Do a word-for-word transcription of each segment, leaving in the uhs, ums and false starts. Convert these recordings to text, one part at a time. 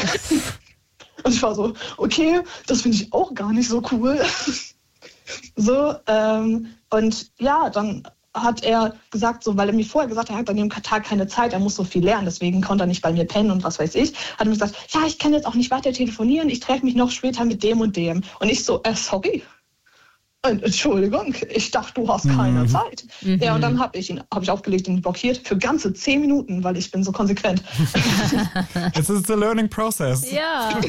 Und ich war so, okay, das finde ich auch gar nicht so cool. So, ähm, und ja, dann hat er gesagt, so, weil er mir vorher gesagt hat, er hat an dem Tag keine Zeit, er muss so viel lernen, deswegen konnte er nicht bei mir pennen und was weiß ich. Hat er mir gesagt, ja, ich kann jetzt auch nicht weiter telefonieren, ich treffe mich noch später mit dem und dem. Und ich so, äh, sorry. Entschuldigung, ich dachte, du hast keine mhm. Zeit. Mhm. Ja, und dann habe ich ihn hab ich aufgelegt und blockiert für ganze zehn Minuten, weil ich bin so konsequent. It's a learning process. Ja.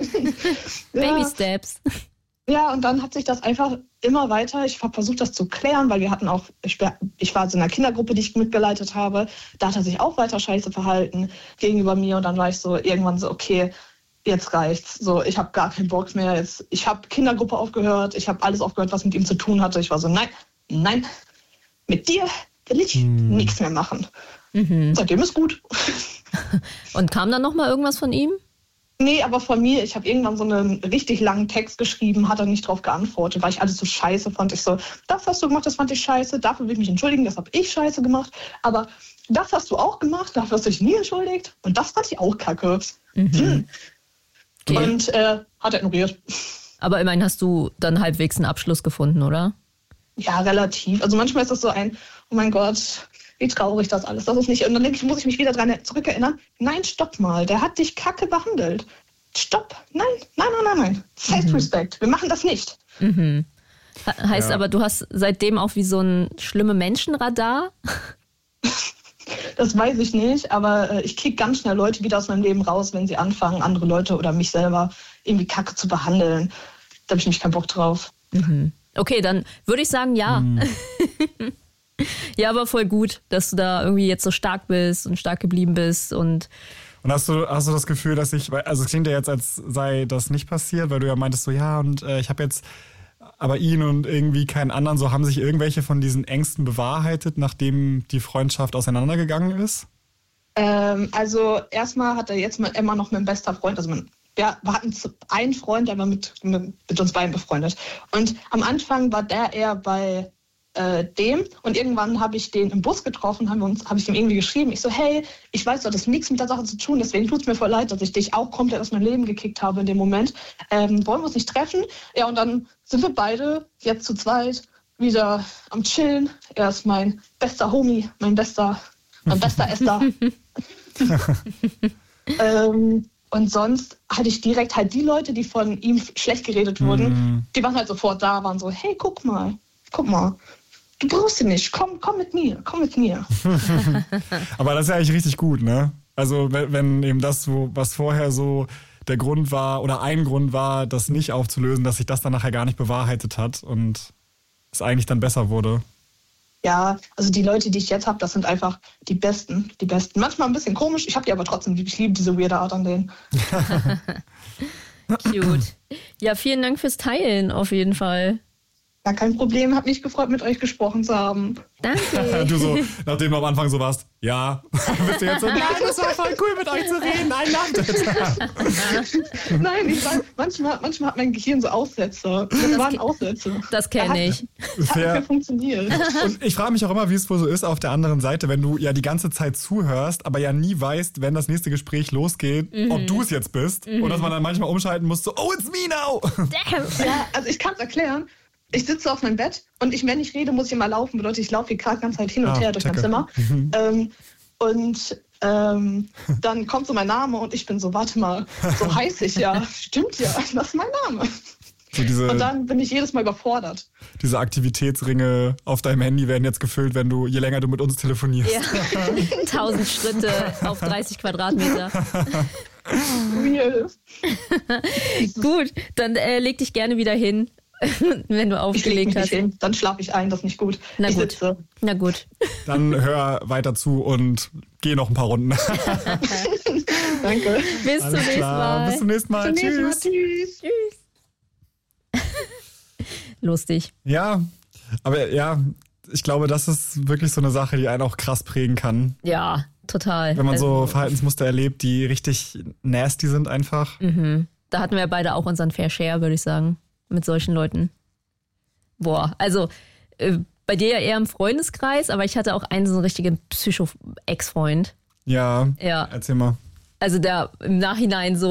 ja. Baby Steps. Ja, und dann hat sich das einfach immer weiter, ich habe versucht, das zu klären, weil wir hatten auch, ich, ich war in einer Kindergruppe, die ich mitgeleitet habe, da hat er sich auch weiter scheiße verhalten gegenüber mir und dann war ich so irgendwann so, okay, jetzt reicht's. So, ich habe gar keinen Bock mehr. Jetzt, ich habe Kindergruppe aufgehört, ich habe alles aufgehört, was mit ihm zu tun hatte. Ich war so, nein, nein, mit dir will ich hm. nichts mehr machen. Mhm. Seitdem ist gut. Und kam dann noch mal irgendwas von ihm? Nee, aber von mir. Ich habe irgendwann so einen richtig langen Text geschrieben, hat er nicht drauf geantwortet, weil ich alles so scheiße fand. Ich so, das hast du gemacht, das fand ich scheiße, dafür will ich mich entschuldigen, das habe ich scheiße gemacht. Aber das hast du auch gemacht, dafür hast du dich nie entschuldigt. Und das fand ich auch kacke. Mhm. Hm. Okay. Und äh, hat er ignoriert. Aber immerhin hast du dann halbwegs einen Abschluss gefunden, oder? Ja, relativ. Also manchmal ist das so ein, oh mein Gott, wie traurig das alles. Das ist nicht. Und dann denke ich, muss ich mich wieder daran zurückerinnern. Nein, stopp mal, der hat dich kacke behandelt. Stopp. Nein, nein, nein, nein, nein. Self-Respect. Mhm. Wir machen das nicht. Mhm. Heißt ja. aber, du hast seitdem auch wie so ein schlimme Menschenradar? Das weiß ich nicht, aber äh, ich kriege ganz schnell Leute wieder aus meinem Leben raus, wenn sie anfangen, andere Leute oder mich selber irgendwie kacke zu behandeln. Da habe ich nämlich keinen Bock drauf. Mhm. Okay, dann würde ich sagen, ja. Mhm. Ja, aber voll gut, dass du da irgendwie jetzt so stark bist und stark geblieben bist. Und, und hast du, hast du das Gefühl, dass ich, also es klingt ja jetzt, als sei das nicht passiert, weil du ja meintest so, ja, und äh, ich habe jetzt aber ihn und irgendwie keinen anderen, so haben sich irgendwelche von diesen Ängsten bewahrheitet, nachdem die Freundschaft auseinandergegangen ist? Ähm, also erstmal hat er jetzt mal immer noch mein bester Freund, also man, ja, wir hatten einen Freund, der war mit, mit, mit uns beiden befreundet. Und am Anfang war der eher bei äh, dem und irgendwann habe ich den im Bus getroffen, haben wir uns, habe ich ihm irgendwie geschrieben. Ich so, hey, ich weiß, du hattest nichts mit der Sache zu tun, deswegen tut es mir voll leid, dass ich dich auch komplett aus meinem Leben gekickt habe in dem Moment. Ähm, wollen wir uns nicht treffen? Ja, und dann sind wir beide jetzt zu zweit wieder am Chillen. Er ist mein bester Homie, mein bester, mein bester Esther. ähm, und sonst hatte ich direkt halt die Leute, die von ihm schlecht geredet wurden, mm. die waren halt sofort da, waren so, hey, guck mal, guck mal. Du brauchst ihn nicht, komm, komm mit mir, komm mit mir. Aber das ist ja eigentlich richtig gut, ne? Also wenn, wenn eben das, wo, was vorher so der Grund war oder ein Grund war, das nicht aufzulösen, dass sich das dann nachher gar nicht bewahrheitet hat und es eigentlich dann besser wurde. Ja, also die Leute, die ich jetzt habe, das sind einfach die Besten, die Besten. Manchmal ein bisschen komisch, ich habe die aber trotzdem lieb. Ich liebe diese weirde Art an denen. Cute. Ja, vielen Dank fürs Teilen auf jeden Fall. Ja, kein Problem. Hat mich gefreut, mit euch gesprochen zu haben. Danke. Du so, nachdem du am Anfang so warst, ja. Bist du jetzt so, nein, das war voll cool, mit euch zu reden. Nein, lacht. Nein, ich weiß, manchmal, manchmal hat mein Gehirn so Aussätze. Das, das waren Aussätze. Das kenne ich. Das hat hat funktioniert. Und ich frage mich auch immer, wie es wohl so ist auf der anderen Seite, wenn du ja die ganze Zeit zuhörst, aber ja nie weißt, wenn das nächste Gespräch losgeht, mhm. ob du es jetzt bist. Mhm. Und dass man dann manchmal umschalten muss, so, oh, it's me now. Damn. Ja, also ich kann es erklären. Ich sitze auf meinem Bett und ich, wenn ich rede, muss ich immer laufen. Bedeutet, ich laufe hier gerade ganz Zeit hin und ah, her durch mein Zimmer. Mhm. Ähm, und ähm, dann kommt so mein Name und ich bin so, warte mal, so heiß ich ja. Stimmt ja, das ist mein Name. So diese, und dann bin ich jedes Mal überfordert. Diese Aktivitätsringe auf deinem Handy werden jetzt gefüllt, wenn du, je länger du mit uns telefonierst. Ja. Tausend Schritte auf dreißig Quadratmeter. Gut, dann äh, leg dich gerne wieder hin. Wenn du aufgelegt hast. Hin. Dann schlafe ich ein, das ist nicht gut. Na ich gut. Sitze. Na gut. Dann hör weiter zu und geh noch ein paar Runden. Danke. Bis zum nächsten Mal. Bis zum nächsten Mal. Zum Tschüss. nächsten Mal. Tschüss. Tschüss. Lustig. Ja, aber ja, ich glaube, das ist wirklich so eine Sache, die einen auch krass prägen kann. Ja, total. Wenn man also, so Verhaltensmuster erlebt, die richtig nasty sind einfach. Mhm. Da hatten wir beide auch unseren Fair Share, würde ich sagen. Mit solchen Leuten. Boah, also äh, bei dir ja eher im Freundeskreis, aber ich hatte auch einen so einen richtigen Psycho-Ex-Freund. Ja, ja, erzähl mal. Also der im Nachhinein so